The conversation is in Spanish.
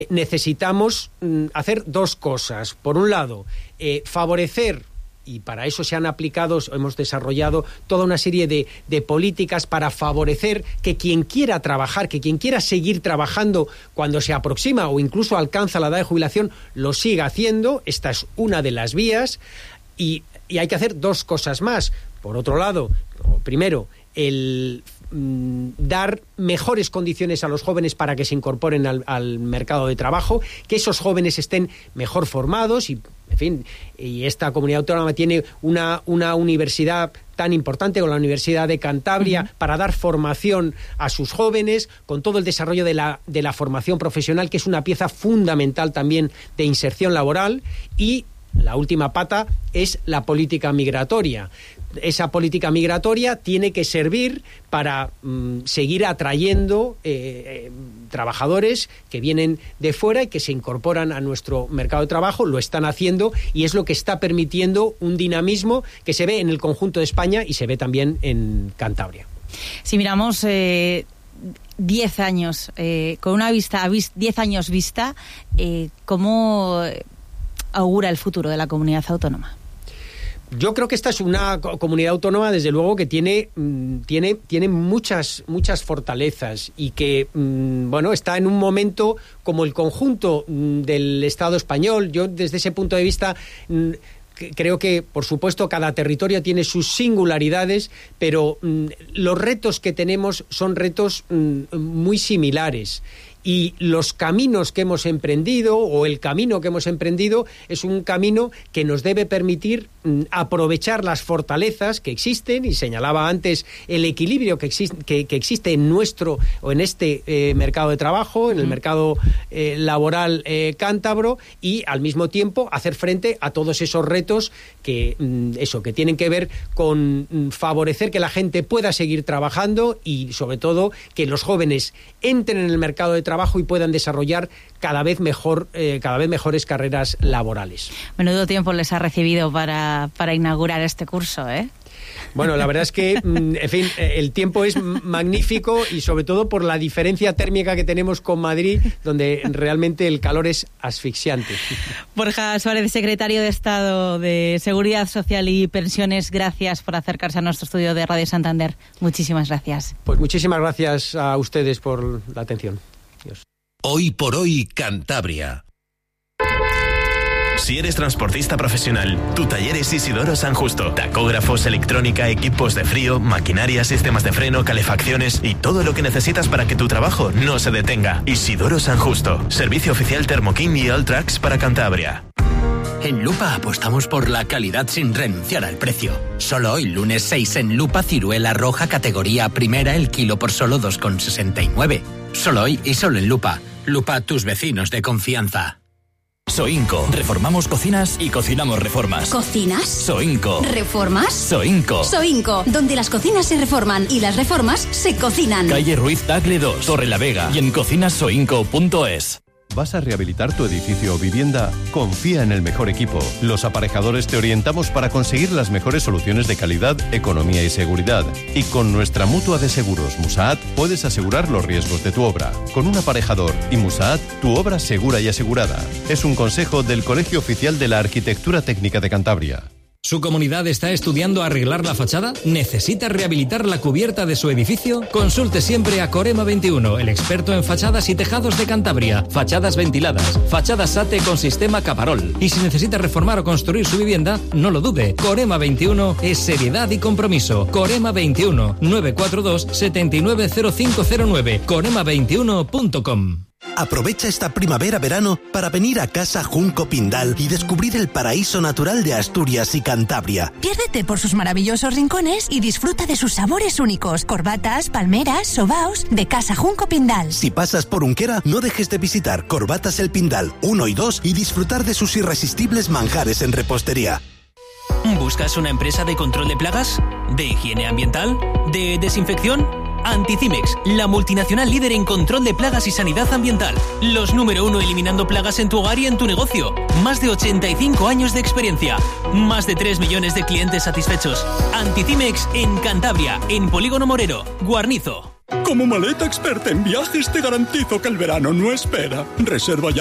necesitamos hacer dos cosas. Por un lado, favorecer, y para eso hemos desarrollado toda una serie de políticas para favorecer que quien quiera trabajar, que quien quiera seguir trabajando cuando se aproxima o incluso alcanza la edad de jubilación, lo siga haciendo. Esta es una de las vías, y hay que hacer dos cosas más. Por otro lado, primero, el dar mejores condiciones a los jóvenes para que se incorporen al mercado de trabajo, que esos jóvenes estén mejor formados y, en fin, y esta comunidad autónoma tiene una universidad tan importante como la Universidad de Cantabria para dar formación a sus jóvenes, con todo el desarrollo de la formación profesional, que es una pieza fundamental también de inserción laboral. Y la última pata es la política migratoria. Esa política migratoria tiene que servir para seguir atrayendo trabajadores que vienen de fuera y que se incorporan a nuestro mercado de trabajo. Lo están haciendo y es lo que está permitiendo un dinamismo que se ve en el conjunto de España y se ve también en Cantabria. Si miramos 10 años, con una vista, 10 años vista, ¿cómo augura el futuro de la comunidad autónoma? Yo creo que esta es una comunidad autónoma, desde luego, que tiene muchas fortalezas y que, está en un momento como el conjunto del Estado español. Yo, desde ese punto de vista, creo que, por supuesto, cada territorio tiene sus singularidades, pero los retos que tenemos son retos muy similares. Y los caminos que hemos emprendido, o el camino que hemos emprendido, es un camino que nos debe permitir aprovechar las fortalezas que existen, y señalaba antes el equilibrio que existe en nuestro, o en este mercado de trabajo, en el mercado laboral cántabro, y al mismo tiempo hacer frente a todos esos retos que tienen que ver con favorecer que la gente pueda seguir trabajando y, sobre todo, que los jóvenes entren en el mercado de trabajo y puedan desarrollar cada vez mejores carreras laborales. Menudo tiempo les ha recibido para inaugurar este curso, ¿eh? Bueno, la verdad es que, en fin, el tiempo es magnífico, y sobre todo por la diferencia térmica que tenemos con Madrid, donde realmente el calor es asfixiante. Borja Suárez, secretario de Estado de Seguridad Social y Pensiones, gracias por acercarse a nuestro estudio de Radio Santander. Muchísimas gracias. Pues muchísimas gracias a ustedes por la atención. Adiós. Hoy por hoy, Cantabria. Si eres transportista profesional, tu taller es Isidoro San Justo. Tacógrafos, electrónica, equipos de frío, maquinaria, sistemas de freno, calefacciones y todo lo que necesitas para que tu trabajo no se detenga. Isidoro San Justo. Servicio oficial Thermoking y Alltrax para Cantabria. En Lupa apostamos por la calidad sin renunciar al precio. Solo hoy, lunes 6, en Lupa, ciruela roja categoría primera, el kilo por solo 2,69. Solo hoy y solo en Lupa. Lupa, tus vecinos de confianza. Soinco. Reformamos cocinas y cocinamos reformas. ¿Cocinas? Soinco. ¿Reformas? Soinco. Soinco, donde las cocinas se reforman y las reformas se cocinan. Calle Ruiz Tagle 2, Torre la Vega, y en cocinasoinco.es. ¿Vas a rehabilitar tu edificio o vivienda? Confía en el mejor equipo. Los aparejadores te orientamos para conseguir las mejores soluciones de calidad, economía y seguridad. Y con nuestra mutua de seguros Musaat puedes asegurar los riesgos de tu obra. Con un aparejador y Musaat, tu obra segura y asegurada. Es un consejo del Colegio Oficial de la Arquitectura Técnica de Cantabria. ¿Su comunidad está estudiando arreglar la fachada? ¿Necesita rehabilitar la cubierta de su edificio? Consulte siempre a Corema 21, el experto en fachadas y tejados de Cantabria. Fachadas ventiladas, fachadas SATE con sistema Caparol. Y si necesita reformar o construir su vivienda, no lo dude. Corema 21 es seriedad y compromiso. Corema 21, 942 790509. Corema21.com. Aprovecha esta primavera-verano para venir a Casa Junco Pindal y descubrir el paraíso natural de Asturias y Cantabria. Piérdete por sus maravillosos rincones y disfruta de sus sabores únicos. Corbatas, palmeras, sobaos de Casa Junco Pindal. Si pasas por Unquera, no dejes de visitar Corbatas El Pindal 1 y 2 y disfrutar de sus irresistibles manjares en repostería. ¿Buscas una empresa de control de plagas? ¿De higiene ambiental? ¿De desinfección? Anticimex, la multinacional líder en control de plagas y sanidad ambiental. Los número 1 eliminando plagas en tu hogar y en tu negocio. Más de 85 años de experiencia. Más de 3 millones de clientes satisfechos. Anticimex en Cantabria, en Polígono Morero, Guarnizo. Como maleta experta en viajes te garantizo que el verano no espera. Reserva ya